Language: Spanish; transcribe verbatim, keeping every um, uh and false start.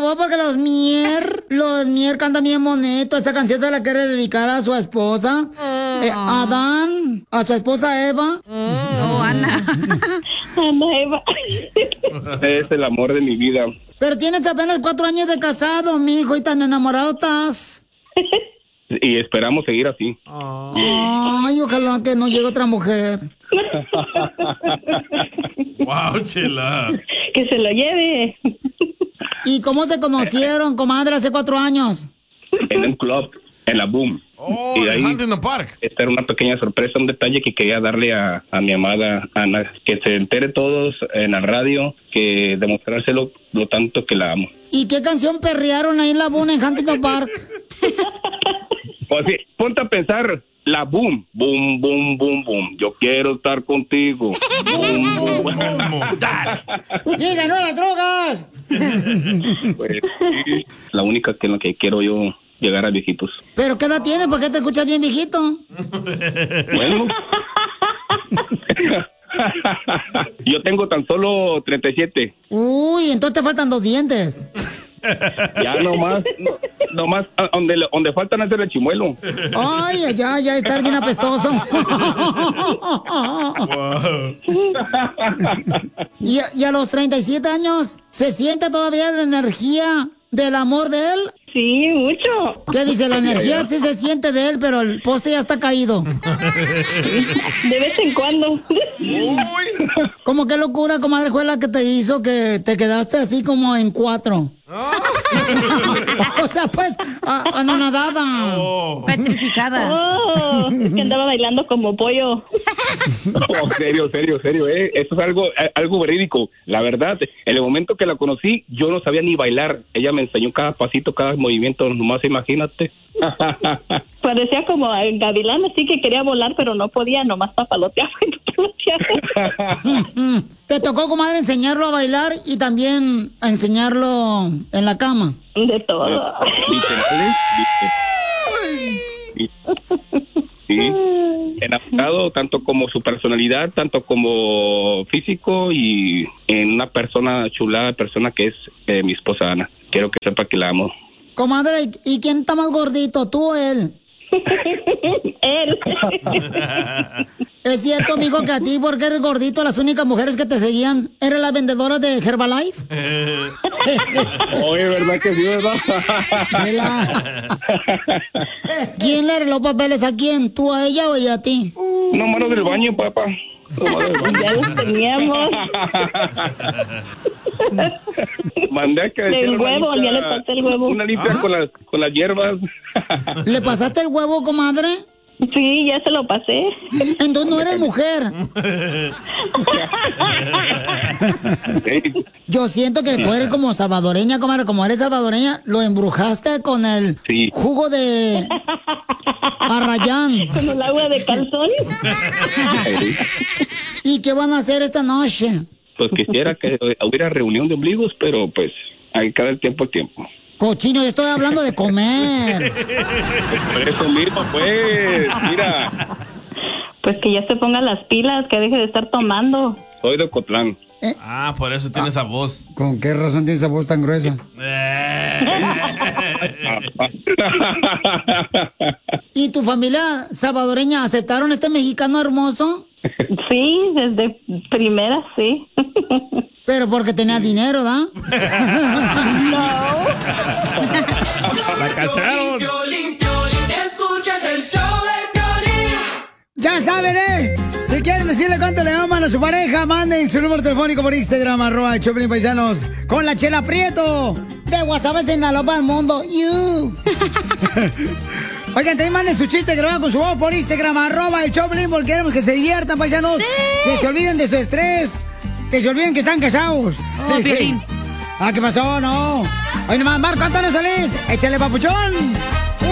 no, porque los Mier, los Mier cantan bien bonito. Esa canción se la quiere dedicar a su esposa, eh, Adán, a su esposa Eva. No, Ana. Ana Eva. Es el amor de mi vida. Pero tienes apenas cuatro años de casado, mijo, y tan enamorado estás. Y esperamos seguir así. Ay, ojalá que no llegue otra mujer. Wow, Chela. Que se lo lleve. ¿Y cómo se conocieron, comadre, hace cuatro años? En un club, en la Boom. Oh, y ahí, en Huntington Park. esta era una pequeña sorpresa, un detalle que quería darle a, a mi amada Ana. Que se entere todos en la radio, que demostrárselo lo tanto que la amo. ¿Y qué canción perrearon ahí en la Buna en Huntington Park? Pues sí, ponte a pensar, la Boom, boom, boom, boom, boom. Yo quiero estar contigo. Boom, boom, boom. ¡Llegan las drogas! Pues, sí, la única que en la que quiero yo llegar a viejitos. ¿Pero qué edad tienes? ¿Por qué te escuchas bien viejito? Bueno. Yo tengo tan solo treinta y siete. Uy, entonces te faltan dos dientes. Ya nomás, no, nomás, a- donde, donde faltan hacer el chimuelo. Ay, ya, ya está bien apestoso. y, a, y a los treinta y siete años, ¿se siente todavía la energía del amor de él? Sí, mucho. ¿Qué dice? La energía sí se siente de él, pero el poste ya está caído. De vez en cuando. ¿Cómo qué locura, comadre, fue la que te hizo que te quedaste así como en cuatro? O sea, pues, a- anonadada. Petrificada. Oh, es que andaba bailando como pollo. No, serio, serio, serio, eh. Eso es algo, eh, algo verídico. La verdad, en el momento que la conocí, yo no sabía ni bailar. Ella me enseñó cada pasito, cada movimiento, nomás imagínate. Parecía como el gavilán, así que quería volar, pero no podía, nomás papaloteaba y papaloteaba. Te tocó, comadre, enseñarlo a bailar y también a enseñarlo en la cama. De todo. Literal, ¿eh? Sí, enamorado tanto como su personalidad, tanto como físico y en una persona chulada, persona que es eh, mi esposa Ana. Quiero que sepa que la amo. Comadre, ¿y quién está más gordito, tú o él? Él. ¿Es cierto, amigo, que a ti, porque eres gordito, las únicas mujeres que te seguían eran las vendedoras de Herbalife? Oye, ¿verdad que sí, verdad? Chela. ¿Quién le arregló papeles a quién? ¿Tú a ella o ella a ti? No, mano del baño, papá. No, mano del baño. Ya los teníamos. Mandé a que Del hiciera una huevo, limpia- ya le pasé el huevo. Una limpia con las, con las hierbas. ¿Le pasaste el huevo, comadre? Sí, ya se lo pasé. Entonces no eres mujer. Yo siento que tú eres como salvadoreña, comadre. Como eres salvadoreña, lo embrujaste con el Sí. jugo de arrayán. Con el agua de calzón. ¿Y qué van a hacer esta noche? Pues quisiera que hubiera reunión de ombligos, pero pues hay cada tiempo a tiempo. Cochino, yo estoy hablando de comer. Por eso mismo, pues, mira, Pues que ya se ponga las pilas, que deje de estar tomando. soy de Ocotlán. Ah, por eso tiene esa voz. ¿Con qué razón tiene esa voz tan gruesa? ¿Y tu familia salvadoreña aceptaron este mexicano hermoso? Sí, desde primera, sí. Pero porque tenía dinero, ¿da? No. La cacharon. Escuchas el show de Piolín. Ya saben, ¿eh? Si quieren decirle cuánto le aman a su pareja, manden su número telefónico por Instagram, arroba el Choplin Paisanos, con la Chela Prieto, de Guasave, Sinaloa al mundo. You. Oigan, también manden su chiste grabado con su voz por Instagram, arroba el Choplin, porque queremos que se diviertan, paisanos. Que se olviden de su estrés. Que se olviden que están casados. Oh, Piolín. Ah, ¿qué pasó? No. Oye, nomás, Marco Antonio Solís, échale, papuchón.